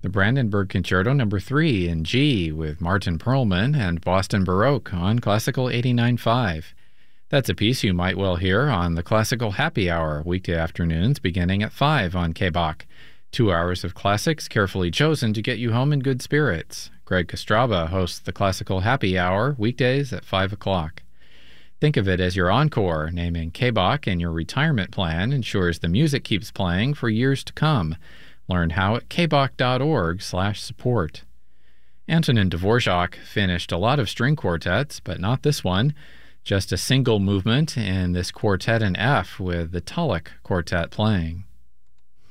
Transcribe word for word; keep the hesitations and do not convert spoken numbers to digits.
the Brandenburg Concerto Number three in G with Martin Perlman and Boston Baroque on Classical eighty-nine point five. That's a piece you might well hear on the Classical Happy Hour, weekday afternoons beginning at five on K B O C. Two hours of classics carefully chosen to get you home in good spirits. Greg Kostraba hosts the Classical Happy Hour weekdays at five o'clock. Think of it as your encore. Naming K B O C in your retirement plan ensures the music keeps playing for years to come. Learn how at k b o c dot org slash support. Antonin Dvorak finished a lot of string quartets, but not this one. Just a single movement in this quartet in F with the Tulloch Quartet playing.